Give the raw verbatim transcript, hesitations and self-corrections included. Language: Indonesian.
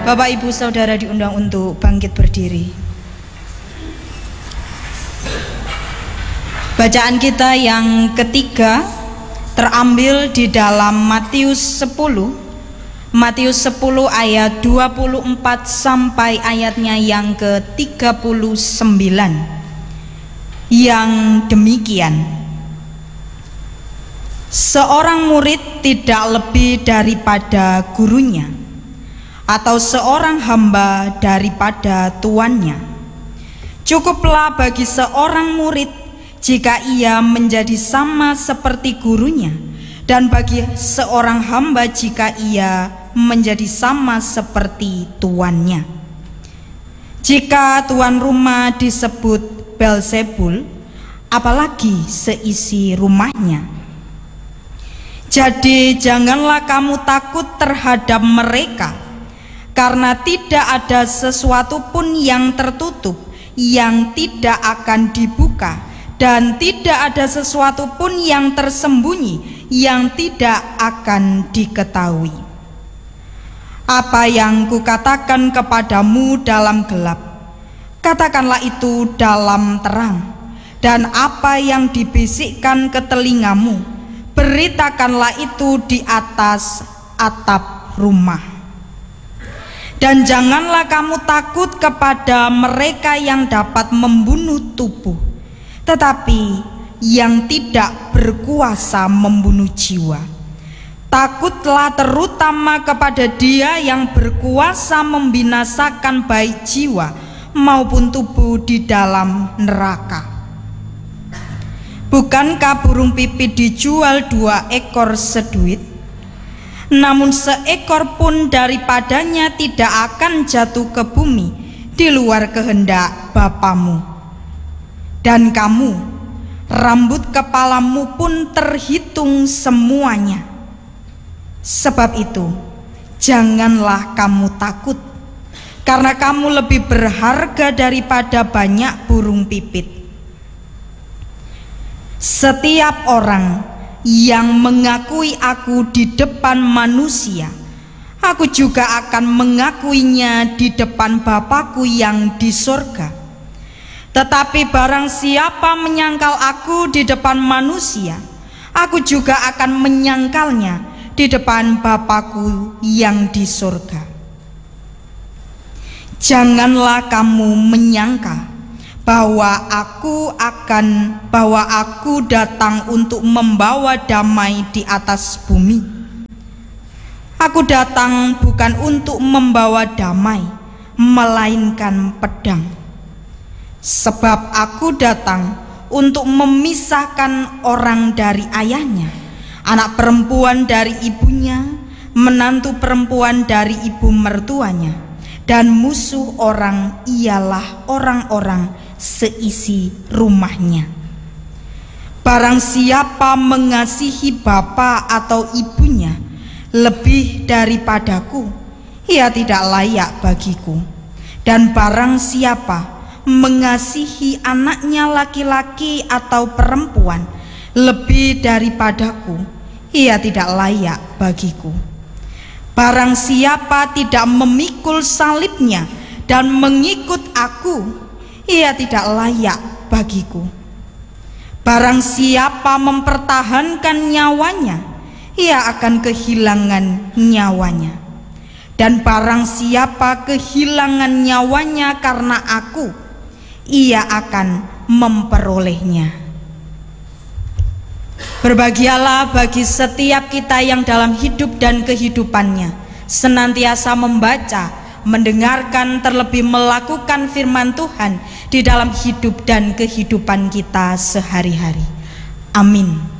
Bapak Ibu Saudara diundang untuk bangkit berdiri. Bacaan kita yang ketiga terambil di dalam Matius sepuluh, Matius sepuluh ayat dua puluh empat sampai ayatnya yang ke tiga puluh sembilan, yang demikian: seorang murid tidak lebih daripada gurunya, atau seorang hamba daripada tuannya. Cukuplah bagi seorang murid jika ia menjadi sama seperti gurunya, dan bagi seorang hamba jika ia menjadi sama seperti tuannya. Jika tuan rumah disebut Belzebul, apalagi seisi rumahnya. Jadi janganlah kamu takut terhadap mereka, karena tidak ada sesuatu pun yang tertutup yang tidak akan dibuka, dan tidak ada sesuatu pun yang tersembunyi yang tidak akan diketahui. Apa yang kukatakan kepadamu dalam gelap, katakanlah itu dalam terang, dan apa yang dibisikkan ke telingamu, beritakanlah itu di atas atap rumah. Dan janganlah kamu takut kepada mereka yang dapat membunuh tubuh, tetapi yang tidak berkuasa membunuh jiwa. Takutlah terutama kepada Dia yang berkuasa membinasakan baik jiwa maupun tubuh di dalam neraka. Bukankah burung pipit dijual dua ekor seduit? Namun seekor pun daripadanya tidak akan jatuh ke bumi di luar kehendak Bapamu. Dan kamu, rambut kepalamu pun terhitung semuanya. Sebab itu, janganlah kamu takut, karena kamu lebih berharga daripada banyak burung pipit. Setiap orang yang mengakui aku di depan manusia, aku juga akan mengakuinya di depan Bapa-Ku yang di sorga. Tetapi barang siapa menyangkal aku di depan manusia, aku juga akan menyangkalnya di depan Bapa-Ku yang di sorga. Janganlah kamu menyangka bahwa aku akan bahwa aku datang untuk membawa damai di atas bumi. Aku datang bukan untuk membawa damai, melainkan pedang. Sebab aku datang untuk memisahkan orang dari ayahnya, anak perempuan dari ibunya, menantu perempuan dari ibu mertuanya, dan musuh orang ialah orang-orang seisi rumahnya. Barang siapa mengasihi bapa atau ibunya lebih daripadaku, ia tidak layak bagiku. Dan barang siapa mengasihi anaknya laki-laki atau perempuan lebih daripadaku, ia tidak layak bagiku. Barang siapa tidak memikul salibnya dan mengikut aku, ia tidak layak bagiku. Barang siapa mempertahankan nyawanya, ia akan kehilangan nyawanya. Dan barang siapa kehilangan nyawanya karena aku, ia akan memperolehnya. Berbahagialah bagi setiap kita yang dalam hidup dan kehidupannya senantiasa membaca, mendengarkan, terlebih melakukan firman Tuhan di dalam hidup dan kehidupan kita sehari-hari. Amin.